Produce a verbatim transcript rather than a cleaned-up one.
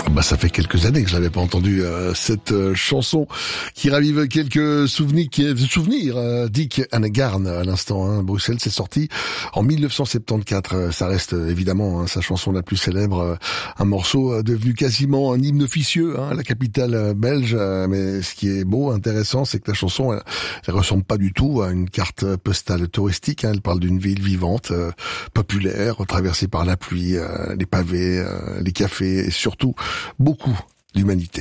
Bah, ça fait quelques années que je n'avais pas entendu euh, cette euh, chanson qui ravive quelques souvenirs, qui souvenirs. Euh, Dick and Garn à l'instant. Hein, Bruxelles, c'est sorti en mille neuf cent soixante-quatorze. Ça reste euh, évidemment hein, sa chanson la plus célèbre, euh, un morceau euh, devenu quasiment un hymne officieux, hein, la capitale euh, belge. Euh, mais ce qui est beau, intéressant, c'est que la chanson, elle, elle ressemble pas du tout à une carte postale touristique. Hein, elle parle d'une ville vivante, euh, populaire, traversée par la pluie, euh, les pavés, euh, les cafés et surtout beaucoup d'humanité.